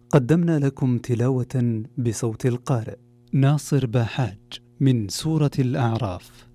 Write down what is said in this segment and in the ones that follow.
قدمنا لكم تلاوة بصوت القارئ ناصر باحاج من سورة الأعراف.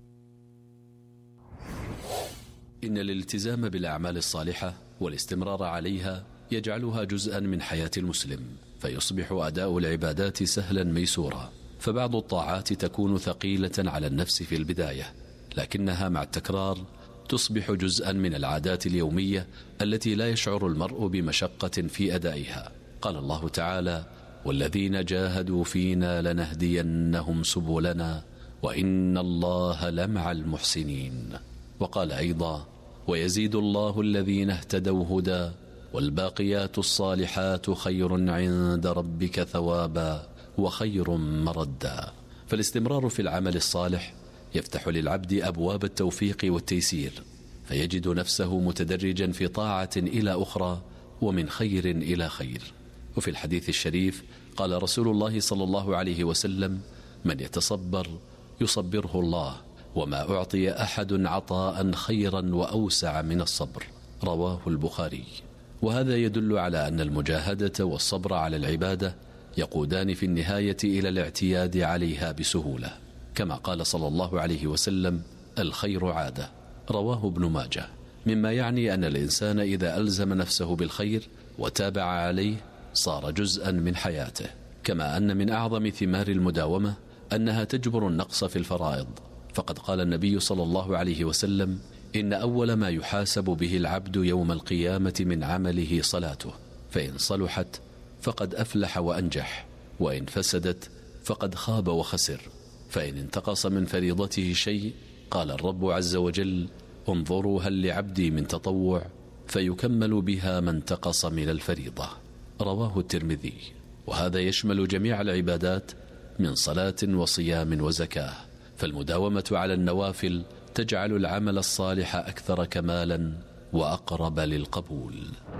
إن الالتزام بالأعمال الصالحة والاستمرار عليها يجعلها جزءا من حياة المسلم، فيصبح أداء العبادات سهلا ميسورا. فبعض الطاعات تكون ثقيلة على النفس في البداية، لكنها مع التكرار تصبح جزءا من العادات اليومية التي لا يشعر المرء بمشقة في أدائها. قال الله تعالى: والذين جاهدوا فينا لنهدينهم سبلنا وإن الله لمع المحسنين. وقال أيضا: ويزيد الله الذين اهتدوا هدى والباقيات الصالحات خير عند ربك ثوابا وخير مردا. فالاستمرار في العمل الصالح يفتح للعبد أبواب التوفيق والتيسير، فيجد نفسه متدرجا في طاعة إلى أخرى ومن خير إلى خير. وفي الحديث الشريف قال رسول الله صلى الله عليه وسلم: من يتصبر يصبره الله، وما أعطي أحد عطاء خيرا وأوسع من الصبر. رواه البخاري. وهذا يدل على أن المجاهدة والصبر على العبادة يقودان في النهاية إلى الاعتياد عليها بسهولة، كما قال صلى الله عليه وسلم: الخير عادة. رواه ابن ماجه. مما يعني أن الإنسان إذا ألزم نفسه بالخير وتابع عليه صار جزءا من حياته. كما أن من أعظم ثمار المداومة أنها تجبر النقص في الفرائض، فقد قال النبي صلى الله عليه وسلم: إن أول ما يحاسب به العبد يوم القيامة من عمله صلاته، فإن صلحت فقد أفلح وأنجح، وإن فسدت فقد خاب وخسر. فإن انتقص من فريضته شيء قال الرب عز وجل: انظروا هل لعبدي من تطوع فيكمل بها ما انتقص من الفريضة. رواه الترمذي. وهذا يشمل جميع العبادات من صلاة وصيام وزكاة، فالمداومة على النوافل تجعل العمل الصالح أكثر كمالا وأقرب للقبول.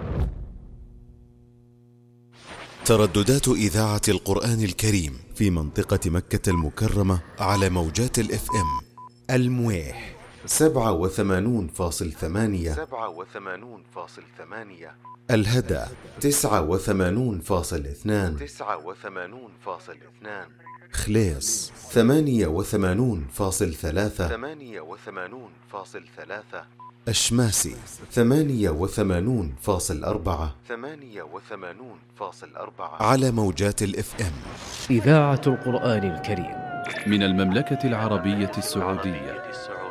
ترددات إذاعة القرآن الكريم في منطقة مكة المكرمة على موجات الFM: المويح 87.8، الهدى 89.2، خليص 88.3، أشماسي 88.4 على موجات الFM. إذاعة القرآن الكريم من المملكة العربية السعودية.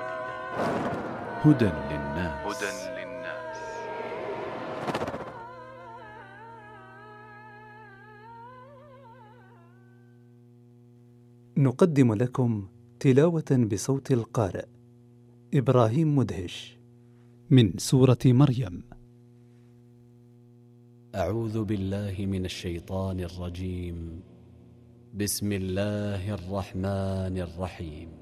هدى للناس. نقدم لكم تلاوة بصوت القارئ إبراهيم مدهش من سورة مريم. أعوذ بالله من الشيطان الرجيم. بسم الله الرحمن الرحيم.